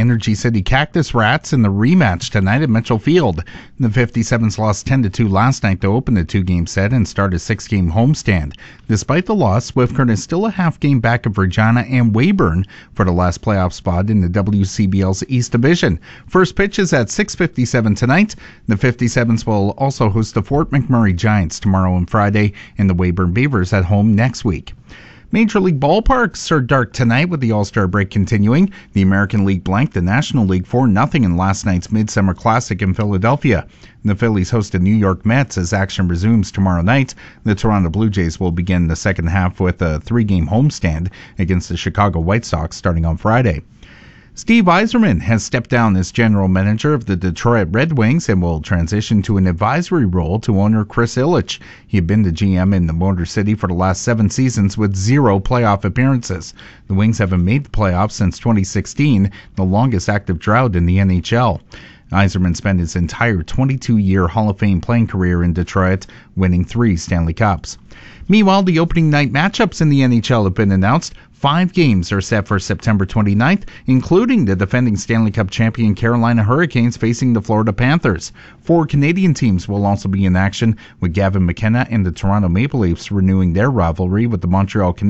Energy City Cactus Rats in the rematch tonight at Mitchell Field. The 57s lost 10-2 last night to open a 2-game set and start a 6-game homestand. Despite the loss, Swift Current is still a half-game back of Regina and Weyburn for the last playoff spot in the WCBL's East Division. First pitch is at 6:57 tonight. The 57s will also host the Fort McMurray Giants tomorrow and Friday, and the Weyburn Beavers at home next week. Major League ballparks are dark tonight with the All-Star break continuing. The American League blanked the National League 4-0 in last night's Midsummer Classic in Philadelphia. The Phillies host the New York Mets as action resumes tomorrow night. The Toronto Blue Jays will begin the second half with a 3-game homestand against the Chicago White Sox starting on Friday. Steve Yzerman has stepped down as general manager of the Detroit Red Wings and will transition to an advisory role to owner Chris Ilitch. He had been the GM in the Motor City for the last 7 seasons with 0 playoff appearances. The Wings haven't made the playoffs since 2016, the longest active drought in the NHL. Yzerman spent his entire 22-year Hall of Fame playing career in Detroit, winning 3 Stanley Cups. Meanwhile, the opening night matchups in the NHL have been announced. 5 games are set for September 29th, including the defending Stanley Cup champion Carolina Hurricanes facing the Florida Panthers. 4 Canadian teams will also be in action, with Gavin McKenna and the Toronto Maple Leafs renewing their rivalry with the Montreal Canadiens